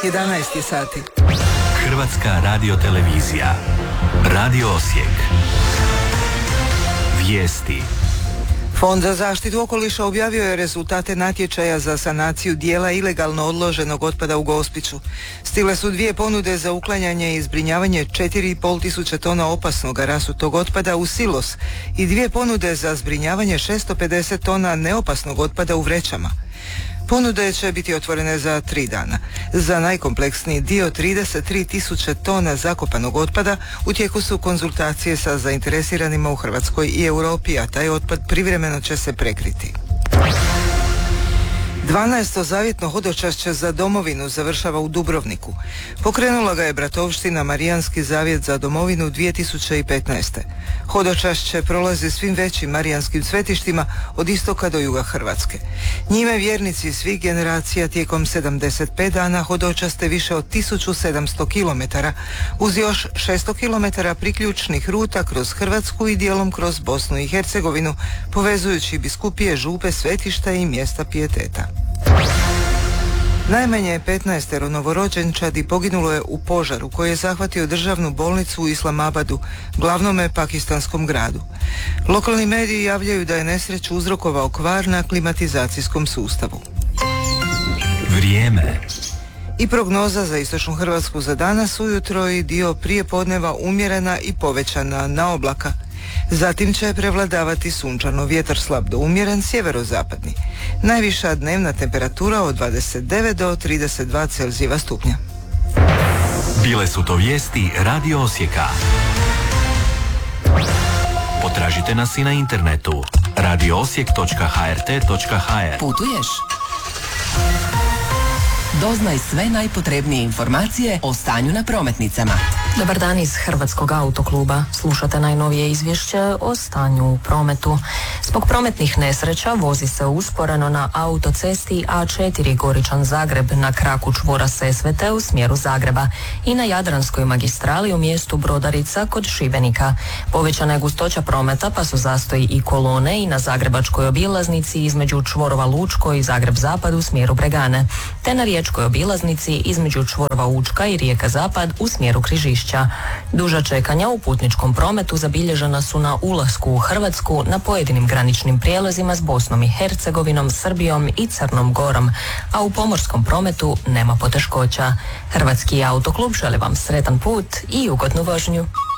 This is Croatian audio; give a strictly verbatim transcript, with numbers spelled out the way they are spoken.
jedanaest sati. Hrvatska radiotelevizija. Radio Osijek. Vijesti. Fond za zaštitu okoliša objavio je rezultate natječaja za sanaciju dijela ilegalno odloženog otpada u Gospiću. Stile su dvije ponude za uklanjanje i zbrinjavanje četiri i pol tisuće tona opasnog rasutog otpada u silos i dvije ponude za zbrinjavanje šesto pedeset tona neopasnog otpada u vrećama. Ponude će biti otvorene za tri dana. Za najkompleksniji dio trideset tri tisuće tona zakopanog otpada u tijeku su konzultacije sa zainteresiranima u Hrvatskoj i Europi, a taj otpad privremeno će se prekriti. dvanaesto zavjetno hodočašće za domovinu završava u Dubrovniku. Pokrenula ga je bratovština Marijanski zavjet za domovinu dvije tisuće petnaeste. Hodočašće prolazi svim većim marijanskim svetištima od istoka do juga Hrvatske. Njime vjernici svih generacija tijekom sedamdeset pet dana hodočaste više od tisuću sedamsto kilometara uz još šesto kilometara priključnih ruta kroz Hrvatsku i dijelom kroz Bosnu i Hercegovinu, povezujući biskupije, župe, svetišta i mjesta pijeteta. Najmanje petnaestero novorođenčadi poginulo je u požaru koji je zahvatio državnu bolnicu u Islamabadu, glavnome pakistanskom gradu. Lokalni mediji javljaju da je nesreću uzrokovao kvar na klimatizacijskom sustavu. Vrijeme. I prognoza za istočnu Hrvatsku za danas ujutro i dio prijepodneva umjerena i povećana na oblaka. Zatim će prevladavati sunčano, vjetar slab do umjeren, sjeverozapadni. Najviša dnevna temperatura od dvadeset devet do trideset dva Celzijeva stupnja. Bile su to vijesti Radio Osijeka. Potražite nas i na internetu radio osijek točka ha er te točka ha er. Putuješ? Doznaj sve najpotrebnije informacije o stanju na prometnicama. Dobar dan iz Hrvatskog autokluba. Slušate najnovije izvješće o stanju u prometu. Zbog prometnih nesreća vozi se usporeno na autocesti A četiri Goričan-Zagreb na kraku čvora Sesvete u smjeru Zagreba i na Jadranskoj magistrali u mjestu Brodarica kod Šibenika. Povećana je gustoća prometa pa su zastoji i kolone i na zagrebačkoj obilaznici između čvorova Lučko i Zagreb-Zapad u smjeru Bregane, te na riječkoj obilaznici između čvorova Učka i Rijeka Zapad u smjeru Križišća. Duža čekanja u putničkom prometu zabilježena su na ulasku u Hrvatsku na pojedinim graničnim prijelazima s Bosnom i Hercegovinom, Srbijom i Crnom Gorom, a u pomorskom prometu nema poteškoća. Hrvatski autoklub želi vam sretan put i ugodnu vožnju.